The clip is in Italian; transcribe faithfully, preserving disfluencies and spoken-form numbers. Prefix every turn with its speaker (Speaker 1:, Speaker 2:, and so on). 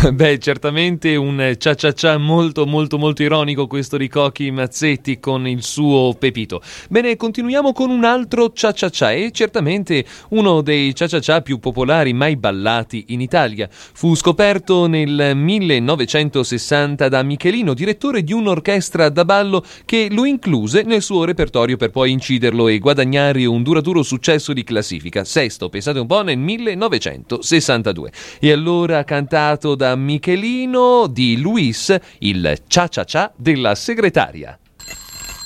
Speaker 1: Beh, certamente un cia cia cia molto molto molto ironico questo di Cochi Mazzetti con il suo Pepito. Bene, continuiamo con un altro cia cia cia e certamente uno dei cia cia cia più popolari mai ballati in Italia. Fu scoperto nel millenovecentosessanta da Michelino, direttore di un'orchestra da ballo che lo incluse nel suo repertorio per poi inciderlo e guadagnare un duraturo successo di classifica, sesto, pensate un po', nel millenovecentosessantadue. E allora, cantato da Michelino, di Luis, il Cia Cia Cia della segretaria.